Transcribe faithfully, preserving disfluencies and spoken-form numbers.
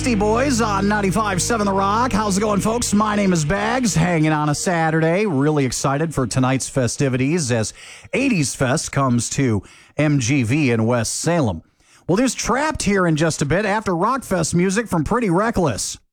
Beastie Boys on ninety-five point seven The Rock. How's it going, folks? My name is Bags, hanging on a Saturday. Really excited for tonight's festivities as eighties Fest comes to M G V in West Salem. Well, there's Trapped here in just a bit after Rockfest music from Pretty Reckless.